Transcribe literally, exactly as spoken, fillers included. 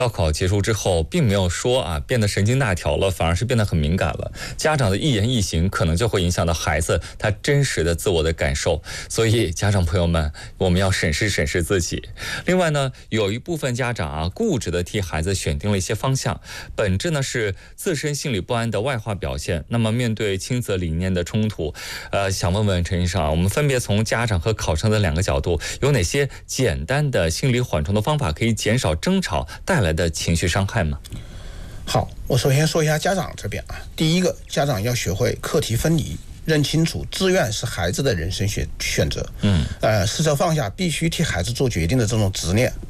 高考结束之后，并没有说啊变得神经大条了，反而是变得很敏感了。家长的一言一行可能就会影响到孩子他真实的自我的感受，所以家长朋友们，我们要审视审视自己。另外呢，有一部分家长啊固执的替孩子选定了一些方向，本质呢是自身心理不安的外化表现。那么面对亲子理念的冲突，呃，想问问陈医生啊，我们分别从家长和考生的两个角度，有哪些简单的心理缓冲的方法可以减少争吵带来的情绪伤害吗？ 好，我首先说一下家长这边啊。第一个，家长要学会课题分离，认清楚志愿是孩子的人生选选择，嗯，呃，试着放下必须替孩子做决定的这种执念，